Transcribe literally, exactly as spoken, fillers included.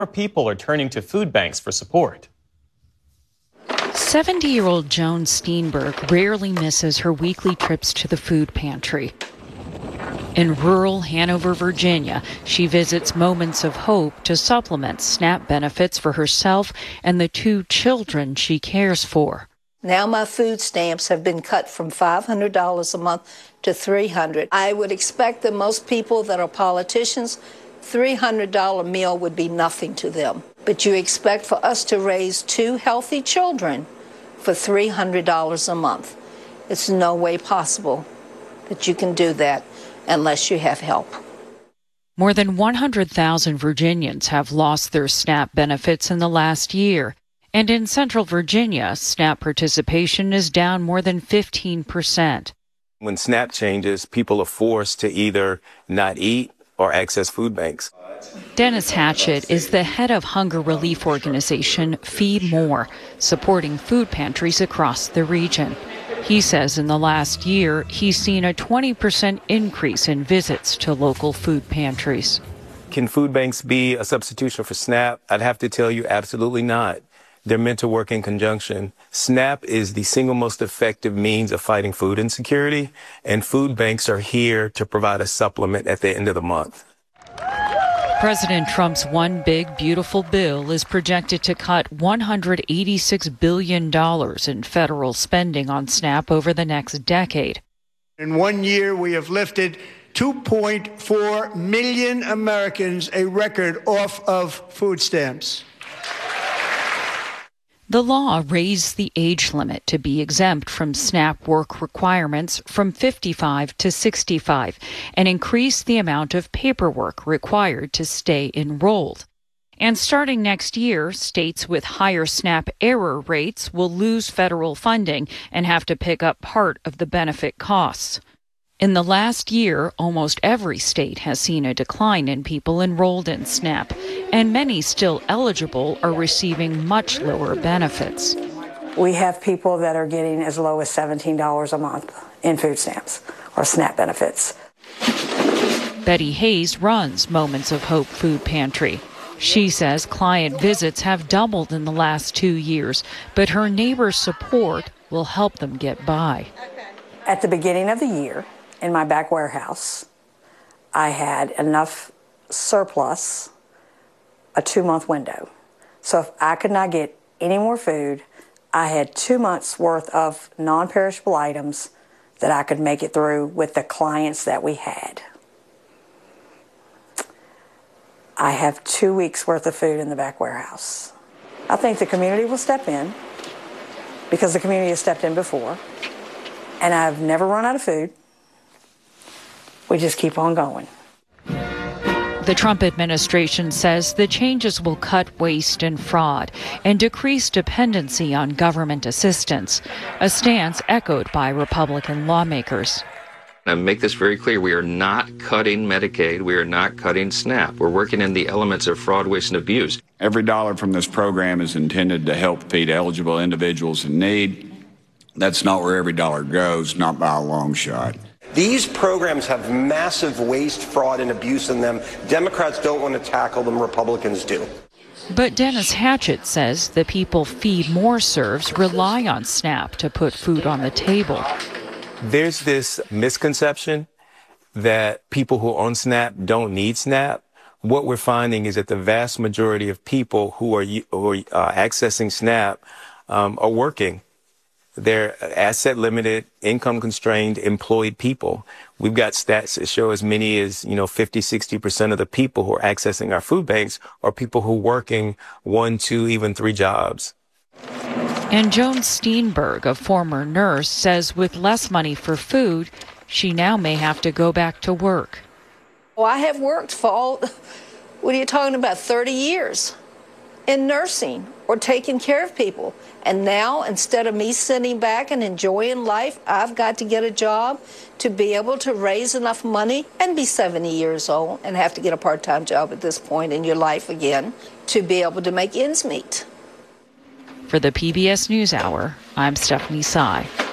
More people are turning to food banks for support. seventy-year-old Joan Steenberg rarely misses her weekly trips to the food pantry. In rural Hanover, Virginia, she visits Moments of Hope to supplement SNAP benefits for herself and the two children she cares for. Now my food stamps have been cut from five hundred dollars a month to three hundred dollars. I would expect that most people that are politicians, three hundred dollars meal would be nothing to them. But you expect for us to raise two healthy children for three hundred dollars a month. It's no way possible that you can do that unless you have help. More than one hundred thousand Virginians have lost their SNAP benefits in the last year. And in Central Virginia, SNAP participation is down more than fifteen percent. When SNAP changes, people are forced to either not eat or access food banks. Dennis Hatchett is the head of hunger relief organization Feed More, supporting food pantries across the region. He says in the last year, he's seen a twenty percent increase in visits to local food pantries. Can food banks be a substitution for SNAP? I'd have to tell you absolutely not. They're meant to work in conjunction. SNAP is the single most effective means of fighting food insecurity, and food banks are here to provide a supplement at the end of the month. President Trump's One Big Beautiful Bill is projected to cut one hundred eighty-six billion dollars in federal spending on SNAP over the next decade. In one year, we have lifted two point four million Americans, a record, off of food stamps. The law raised the age limit to be exempt from SNAP work requirements from fifty-five to sixty-five and increased the amount of paperwork required to stay enrolled. And starting next year, states with higher SNAP error rates will lose federal funding and have to pick up part of the benefit costs. In the last year, almost every state has seen a decline in people enrolled in SNAP, and many still eligible are receiving much lower benefits. We have people that are getting as low as seventeen dollars a month in food stamps or SNAP benefits. Betty Hayes runs Moments of Hope Food Pantry. She says client visits have doubled in the last two years, but her neighbors' support will help them get by. At the beginning of the year, in my back warehouse, I had enough surplus, a two-month window. So if I could not get any more food, I had two months worth of non-perishable items that I could make it through with the clients that we had. I have two weeks worth of food in the back warehouse. I think the community will step in because the community has stepped in before, and I've never run out of food. We just keep on going. The Trump administration says the changes will cut waste and fraud and decrease dependency on government assistance, a stance echoed by Republican lawmakers. I make this very clear. We are not cutting Medicaid. We are not cutting SNAP. We're working in the elements of fraud, waste, and abuse. Every dollar from this program is intended to help feed eligible individuals in need. That's not where every dollar goes, not by a long shot. These programs have massive waste, fraud, and abuse in them. Democrats don't want to tackle them. Republicans do. But Dennis Hatchett says the people Feed More serves rely on SNAP to put food on the table. There's this misconception that people who are on SNAP don't need SNAP. What we're finding is that the vast majority of people who are, who are uh, accessing SNAP um, are working. They're asset limited, income constrained, employed people. We've got stats that show as many as, you know, fifty, sixty percent of the people who are accessing our food banks are people who are working one, two, even three jobs. And Joan Steenberg, a former nurse, says with less money for food, she now may have to go back to work. Well, I have worked for all, what are you talking about, thirty years in nursing or taking care of people. And now, instead of me sitting back and enjoying life, I've got to get a job to be able to raise enough money and be seventy years old and have to get a part-time job at this point in your life again to be able to make ends meet. For the P B S NewsHour, I'm Stephanie Sy.